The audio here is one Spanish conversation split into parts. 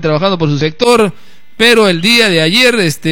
trabajando por su sector, pero el día de ayer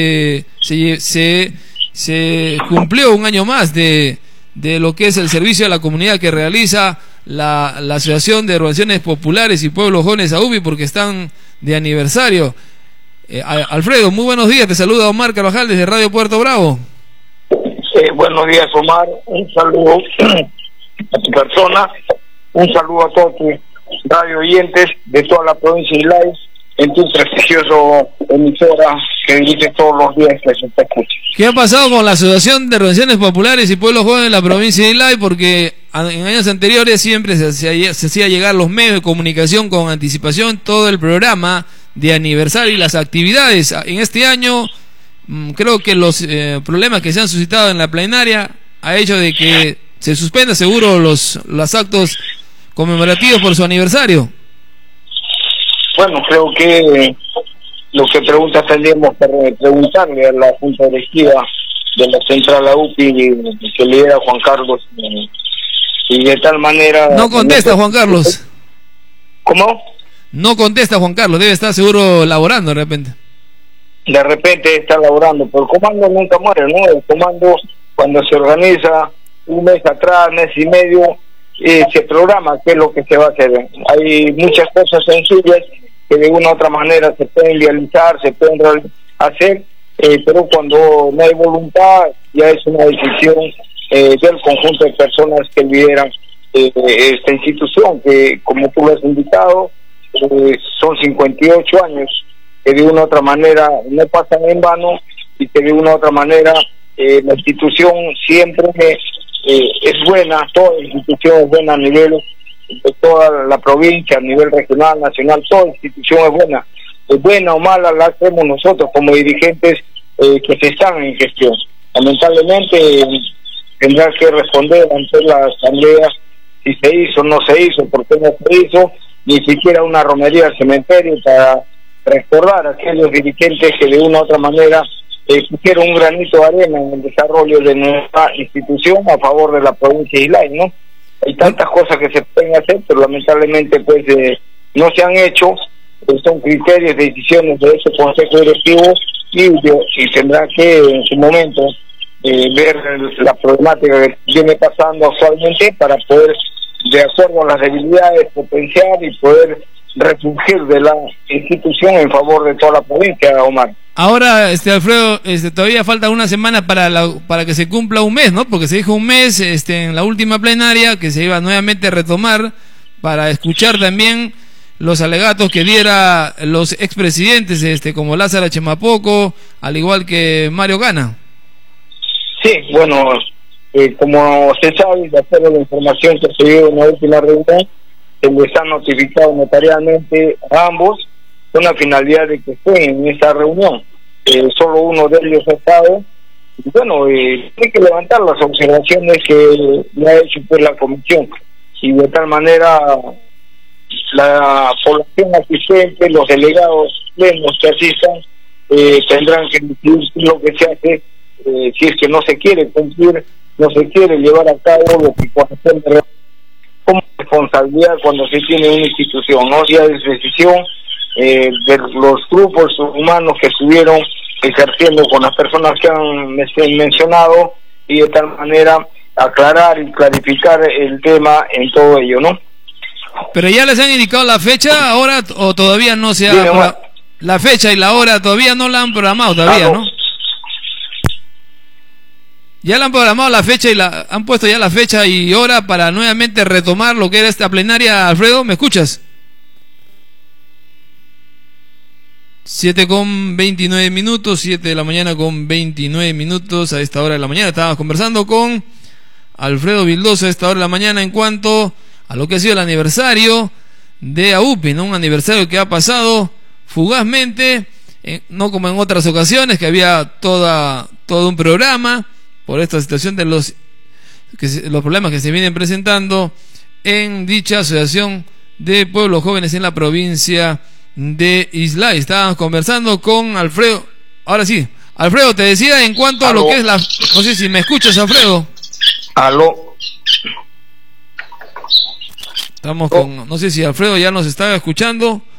se cumplió un año más de lo que es el servicio a la comunidad que realiza la Asociación de Organizaciones Populares y Pueblos Jóvenes AUPI, porque están de aniversario. Alfredo, muy buenos días, te saluda Omar Carvajal desde Radio Puerto Bravo. Buenos días, Omar, un saludo a tu persona, un saludo a todos tus radio oyentes de toda la provincia de Islay, en tu prestigioso emisora que dirige todos los días que se te escucha. ¿Qué ha pasado con la Asociación de Organizaciones Populares y Pueblos Jóvenes de la provincia de Islay? Porque en años anteriores siempre se hacía llegar los medios de comunicación con anticipación todo el programa de aniversario y las actividades. En este año creo que los problemas que se han suscitado en la plenaria ha hecho de que se suspenda seguro los actos conmemorativos por su aniversario. Bueno, creo que lo que preguntas tendríamos que preguntarle a la Junta Directiva de la Central AUPI que lidera Juan Carlos, y de tal manera... No contesta Juan Carlos. ¿Cómo? No contesta Juan Carlos, debe estar seguro laborando de repente. De repente está laborando, pero el comando nunca muere, ¿no? El comando, cuando se organiza un mes atrás, mes y medio, se programa qué es lo que se va a hacer. Hay muchas cosas sencillas que de una u otra manera se pueden realizar, se pueden hacer, pero cuando no hay voluntad ya es una decisión del conjunto de personas que lideran esta institución, que como tú lo has indicado, son 58 años que de una u otra manera no pasan en vano, y que de una u otra manera la institución siempre es buena, toda institución es buena a nivel de toda la provincia, a nivel regional, nacional, toda institución es buena o mala la hacemos nosotros como dirigentes que se están en gestión. Lamentablemente tendrá que responder ante la asamblea si se hizo o no se hizo, por qué no se hizo, ni siquiera una romería al cementerio para recordar a aquellos dirigentes que de una u otra manera pusieron un granito de arena en el desarrollo de nuestra institución a favor de la provincia de Islay, ¿no? Hay tantas cosas que se pueden hacer, pero lamentablemente pues no se han hecho, son criterios de decisiones de ese consejo directivo, y tendrá que en su momento ver la problemática que viene pasando actualmente para poder, de acuerdo a las debilidades, potenciar y poder refugir de la institución en favor de toda la provincia, Omar. Ahora, Alfredo, todavía falta una semana para que se cumpla un mes, ¿no? Porque se dijo un mes en la última plenaria que se iba nuevamente a retomar para escuchar también los alegatos que diera los expresidentes, como Lázaro Chemapoco, al igual que Mario Gana. Sí, bueno, como se sabe, de acuerdo a la información que se dio en la última reunión, se les ha notificado notarialmente a ambos con la finalidad de que estén en esa reunión. Solo uno de ellos ha estado. Y bueno, hay que levantar las observaciones que le ha hecho pues la comisión, y de tal manera la población asistente, los delegados plenos que asistan, tendrán que decidir lo que se hace, si es que no se quiere cumplir, no se quiere llevar a cabo lo que corresponde como responsabilidad cuando se tiene una institución, ¿no? Ya es decisión de los grupos humanos que estuvieron ejerciendo con las personas que han mencionado, y de tal manera aclarar y clarificar el tema en todo ello, ¿no? Pero ya les han indicado la fecha ahora, o todavía no se ha... La fecha y la hora todavía no la han programado todavía, ¿no? Ya le han programado la fecha y han puesto ya la fecha y hora para nuevamente retomar lo que era esta plenaria. Alfredo, ¿me escuchas? 7:29, 7 de la mañana con 29 minutos. A esta hora de la mañana estábamos conversando con Alfredo Vildoso a esta hora de la mañana en cuanto a lo que ha sido el aniversario de AUPI, ¿no? Un aniversario que ha pasado fugazmente, no como en otras ocasiones que había todo un programa por esta situación de los problemas que se vienen presentando en dicha asociación de pueblos jóvenes en la provincia de Islay. Estábamos conversando con Alfredo. Ahora sí, Alfredo, te decía en cuanto a lo que es no sé si me escuchas, Alfredo. Aló. Estamos con, no sé si Alfredo ya nos está escuchando.